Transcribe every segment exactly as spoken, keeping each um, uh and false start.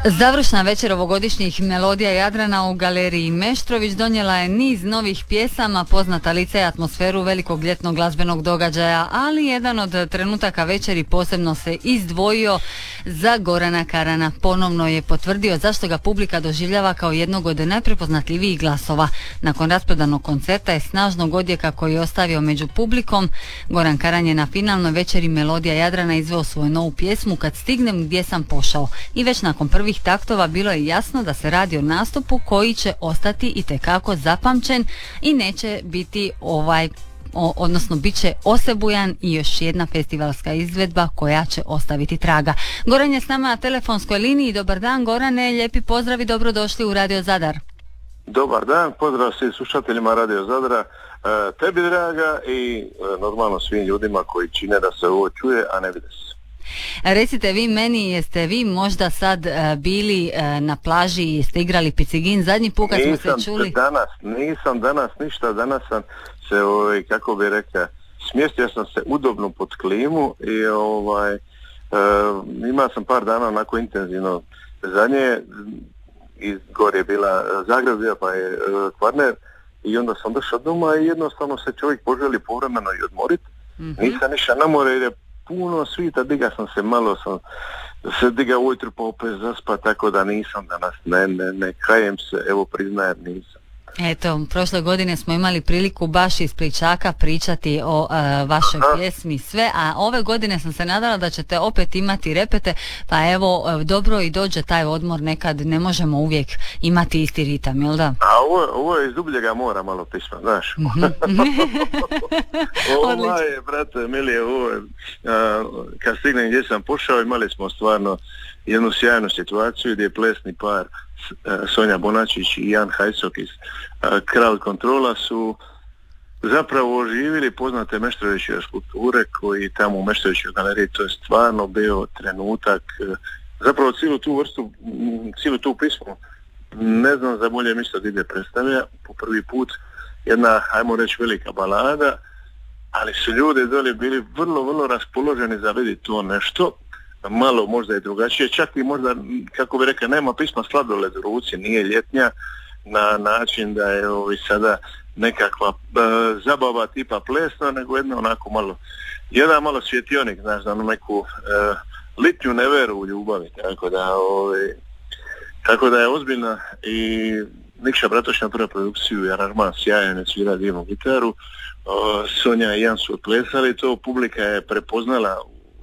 Završna večer ovogodišnjih Melodija Jadrana u galeriji Meštrović donijela je niz novih pjesama, poznata lica i atmosferu velikog ljetnog glazbenog događaja, ali jedan od trenutaka večeri posebno se izdvojio za Gorana Karana. Ponovno je potvrdio zašto ga publika doživljava kao jednog od najprepoznatljivijih glasova. Nakon rasprodanog koncerta i snažnog odjeka koji je ostavio među publikom, Goran Karan je na finalnoj večeri Melodija Jadrana izveo svoju novu pjesmu Kad stignem gdje sam pošao. I već nakon prvih taktova bilo je jasno da se radi o nastupu koji će ostati itekako zapamćen i neće biti ovaj O, odnosno bit će osebujan i još jedna festivalska izvedba koja će ostaviti traga. Goran je s nama na telefonskoj liniji. Dobar dan Gorane, lijepi pozdrav i dobrodošli u Radio Zadar. Dobar dan, pozdrav svim slušateljima Radio Zadra, e, tebi draga i e, normalno svim ljudima koji čine da se ovo čuje, a ne vide se. Recite vi meni, jeste vi možda sad uh, bili uh, na plaži i jeste igrali picigin zadnji put kad smo se čuli? Danas, nisam danas ništa, danas sam se, ovaj, kako bi rekao, smjestio sam se udobno pod klimu i ovaj, uh, imao sam par dana onako intenzivno zadnje, i gore je bila Zagreb, pa je uh, Kvarner, i onda sam došao doma i jednostavno se čovjek poželi povremeno i odmoriti. Mm-hmm. Nisam ništa na more jer je puno svita, diga sam se malo, sam se diga ujutro pa opet zaspa, tako da nisam danas, ne, ne, ne, kajem se, evo priznajem, nisam. Eto, prošle godine smo imali priliku baš iz Pličaka pričati o uh, vašoj Aha. pjesmi sve, a ove godine sam se nadala da ćete opet imati repete, pa evo, uh, dobro i dođe taj odmor, nekad ne možemo uvijek imati isti ritam, jel da? A ovo, ovo je iz dubljega mora malo pisma, znaš. Ovo je, brate, Milije, ovo je, uh, kad stignem gdje sam pošao, imali smo stvarno jednu sjajnu situaciju gdje je plesni par Sonja Bonačić i Jan Hajsok iz Crowd Controla su zapravo oživili poznate Meštrovićeve skulpture koji tamo u Meštrovićevoj galeriji, to je stvarno bio trenutak, zapravo cijelu tu vrstu, cijelu tu pismu, ne znam za bolje mjesto gdje je predstavlja, po prvi put jedna, ajmo reći, velika balada, ali su ljudi dole bili vrlo, vrlo raspoloženi za vidjeti to nešto, malo možda i drugačije, čak i možda, kako bi rekao, nema pisma sladoled u ruci, nije ljetnja na način da je ovi sada nekakva uh, zabava tipa plesna, nego jedna onako malo, jedan malo svjetionik, znaš, na neku uh, litnju neveru u ljubavi, tako da, ovi, tako da je ozbiljna i Nikša Bratoš napravio produkciju i aranžman sjajan, svira divnu gitaru, uh, Sonja i Jan su otplesali to, publika je prepoznala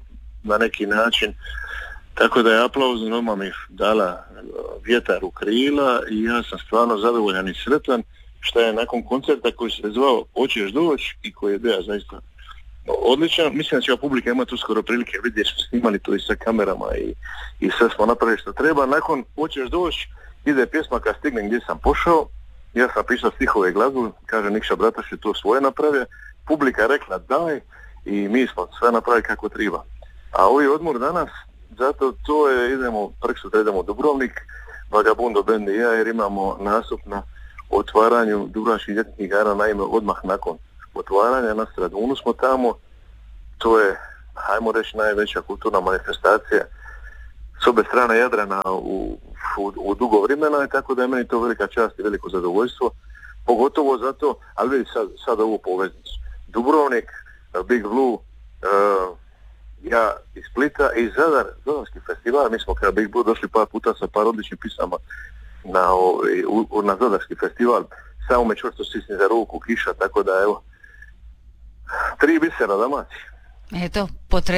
na neki način, tako da je aplauz odmah mi dala vjetar u krila i ja sam stvarno zadovoljan i sretan što je nakon koncerta koji se zvao Hoćeš doći i koji je bio zaista odličan. Mislim da će publika imati uskoro prilike vidjeti, smo snimali to i sa kamerama i, i sve smo napravili što treba. Nakon Hoćeš doći ide pjesma Kad stignem gdje sam pošao, ja sam pisao stihove i glazbu, kaže Nikša Bratoš je to svoje napravio, publika je rekla daj i mi smo sve napravili kako treba. A ovaj odmor danas, zato to je, idemo, preksutra idemo u Dubrovnik, Vagabundo band i ja, jer imamo nastup na otvaranju Dubrovačkih ljetnih igara, naime odmah nakon otvaranja na Stradunu smo tamo, to je, hajmo reći, najveća kulturna manifestacija s obe strane Jadrana u, u, u dugo vremena, tako da je meni to velika čast i veliko zadovoljstvo, pogotovo zato, ali vidi sad, sad ovu poveznicu. Dubrovnik, Big Blue, uh, ja iz Splita i Zadar, Zadarski festival, mi smo kada Big Blue došli par puta sa par odličnim pisama na, u, u, na Zadarski festival, samo me čvrsto stisni za ruku, kiša, tako da evo, tri bisera Dalmacije. Eto, potre